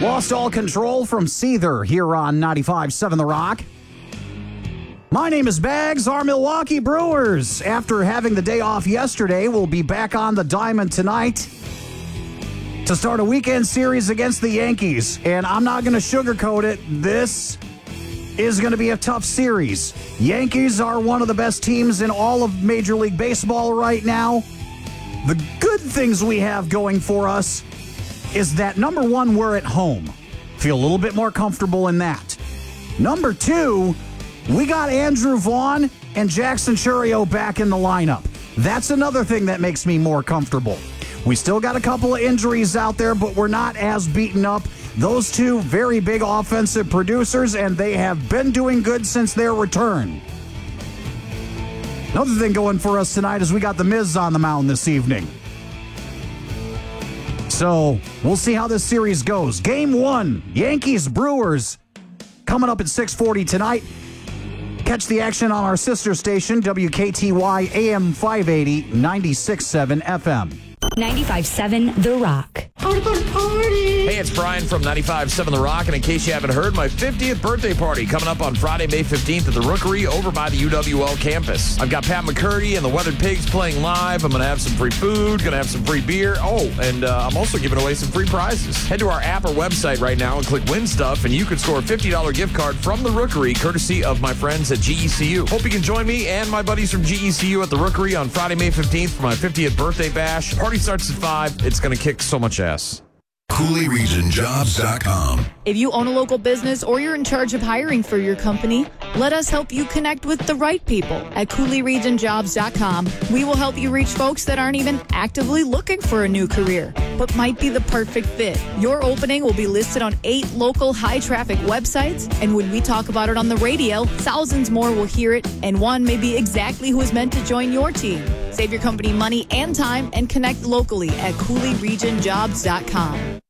Lost all control from Seether here on 95.7 The Rock. My name is Bags. Our Milwaukee Brewers, after having the day off yesterday, will be back on the diamond tonight to start a weekend series against the Yankees. And I'm not going to sugarcoat it. This is going to be a tough series. Yankees are one of the best teams in all of Major League Baseball right now. The good things we have going for us is that, number one, we're at home. Feel a little bit more comfortable in that. Number two, we got Andrew Vaughn and Jackson Chourio back in the lineup. That's another thing that makes me more comfortable. We still got a couple of injuries out there, but we're not as beaten up. Those two very big offensive producers, and they have been doing good since their return. Another thing going for us tonight is we got the Miz on the mound this evening. So we'll see how this series goes. Game 1, Yankees-Brewers, coming up at 6:40 tonight. Catch the action on our sister station, WKTY AM 580, 96.7 FM. 95.7 The Rock. Party, party, party. Hey, it's Brian from 95.7 The Rock, and in case you haven't heard, my 50th birthday party coming up on Friday, May 15th at the Rookery over by the UWL campus. I've got Pat McCurdy and the Weathered Pigs playing live. I'm going to have some free food, going to have some free beer. Oh, and I'm also giving away some free prizes. Head to our app or website right now and click Win Stuff, and you can score a $50 gift card from the Rookery, courtesy of my friends at GECU. Hope you can join me and my buddies from GECU at the Rookery on Friday, May 15th for my 50th birthday bash. Party starts at 5. It's going to kick so much ass. CooleyRegionJobs.com. If you own a local business or you're in charge of hiring for your company, let us help you connect with the right people at CooleyRegionJobs.com. We will help you reach folks that aren't even actively looking for a new career, but might be the perfect fit. Your opening will be listed on 8 local high-traffic websites, and when we talk about it on the radio, thousands more will hear it, and one may be exactly who is meant to join your team. Save your company money and time and connect locally at CooleyRegionJobs.com.